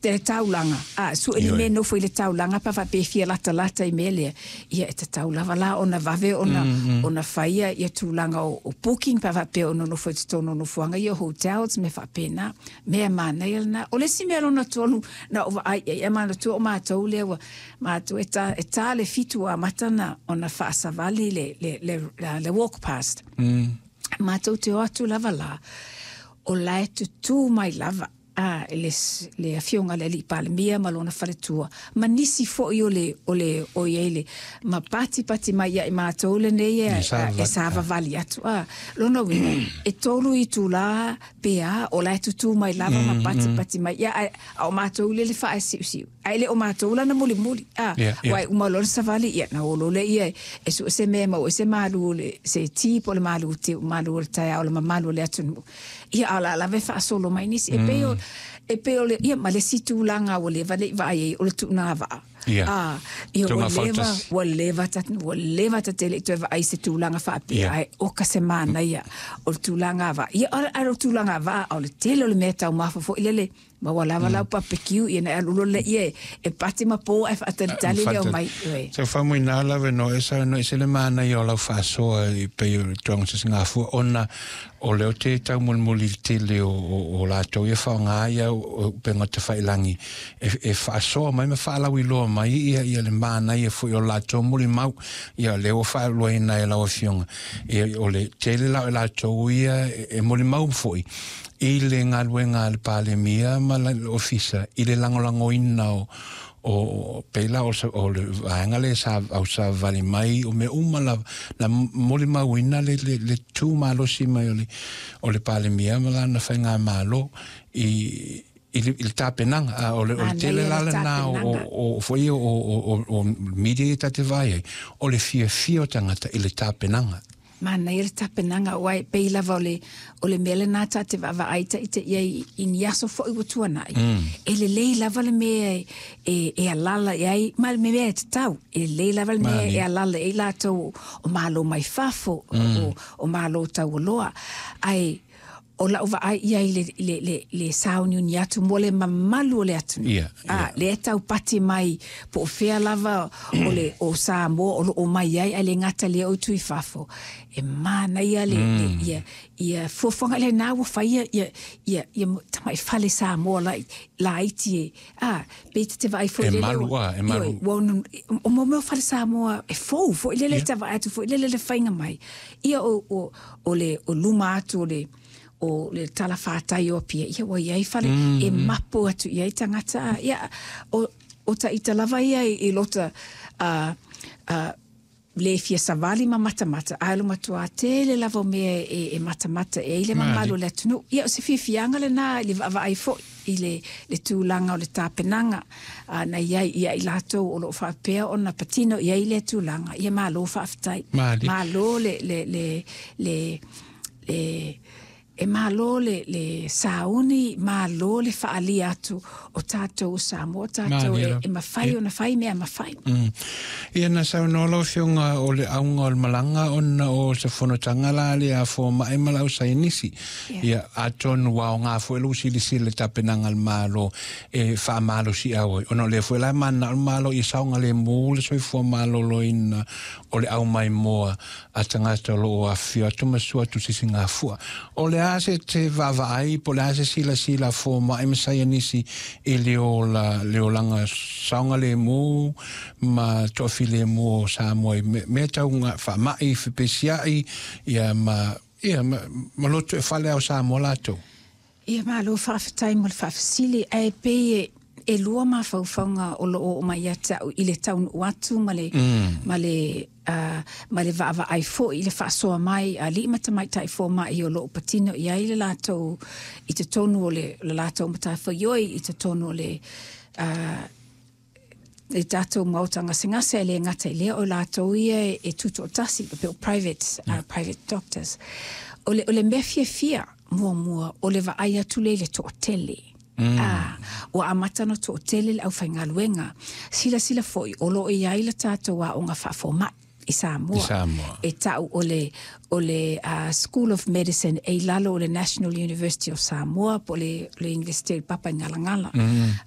te taulanga. Su ele me no foi le taulanga pa pe fia lata I mele. Ia e te taulava la ona vave ona faia ia tulanga o booking pa pe ona no foi tono no fuanga ia hotels me fa pena. Me mana na o le simelo na tonu na ai mana tu o ma to le ma tu eta le fitu a matana ona fa savali le walk past. Ma tu te atu lava la o la tu mai lava. Le afionga le li palmia malona faletua manisi fo io o yele ma pati mai ia ma tole ne ia e sava vali atu lona wi e tolu I tu la pea o la tu mai lava ma pati mai ia o ma tole le fa si ai le o ma tole na muli wai uma lo savali ia na o le ia e su se me o se malu le se tipo le malu te malu tai o le malu le atu ia ala la ve fa solo mai nisi e peo le ia ma le situ langa o le vai o le tuna va o leva tatele tu vai se tu langa fa ai o ka semana ia o tu langa va ia o tu langa va o le tele o le meta o mafa fo ile ma wala wala barbecue ina alulo le ie e pati ma po e fatali le o mai se fa mo ina la no esa no se le mana io la fa so I pe tong se nga fu ona o le te ta mo te le o la to e fa nga ia o pe ngata fa ilangi e fa so mai me fa la wi lo mai ia le mana ia fu o la to mo mau ia le o fa lo ina la o fiong e o le te la to ia e mo mau foi ile ngaluenga al palemia ma la ofisa ile langolango ina o pela o le angale sa vali mai o me umala la molima wina le tu malo si mai o le palemia ma la na fenga malo il tapenanga o le tele la na o foi o media te vai o le fia tangata ile tapenanga mana ele tapenanga wai peila vole o le mele na te va aita ite ye in yaso fo I tuana ele le lava le me e alala ye mal me te tau ele le lava le me e alala e lato o malo mai fafo o malo tau loa ai o la uva ai ia le sauni ni atu mole mamalu le atu le tau pati mai po fea lava o sa mo o mai ai le ngata le o tui fafo e mana ia ia fofonga le na wo fa ia tamai fale sa mo la iti pe te vai fo le o mo fale sa mo e fo le tava atu fo le fainga mai ia o luma atu o le talafata yo pia ia wa ia fale e mapo atu ia tangata ia o ta italava ia I lota le fia savali ma mata alo matua tele lavo me e mata e ile mamalo le tunu ia o se fianga le na le va ai fo ile le tulanga o le tapenanga na ia I lato o lo fa pe ona patino ia ile tulanga ia malo fa aftai malo le e malo le sauni malo le faali atu o tatou Samoa tatou e mafai ona fai mea mafai ia na saunolo fionga o le aunga o le malanga ona o se fonotanga la le a fo mai mala o sainisi ia atonu wa o ngā fuelu si le tapenanga al malo e fa malo si au ona le fuela mana al malo I saunga le mo le soi fo malo loina o le au mai moa atangata lo a fia tumasua tu sisinga fua o le ase te vavai po le ase sila fo mai mesaya nisi e leolanga saunga le mo ma tofi le mo Samoa me taunga fa mai fepesia ia ma loto e fale au Samoa lato ia ma lo fa time fa sili ai pe e lua ma faufaunga o lo o mai ata I le taun watu ma le va ai fo I le fa so mai li mata mai tai fo mai o lo patino ia I le lato I te tonu o le lato mata fo yoi I te tonu o le tato mautanga singase le ngata le o lato ia e tuto tasi pe private doctors o le mefia mua o le va ai atu le to tele o amata no to tele au fainga luenga sila foi o lo ia I le tato wa o nga fa fo mai I Samoa. E tau o le School of Medicine e lalo o le National University of Samoa po le University Papa Ngalangala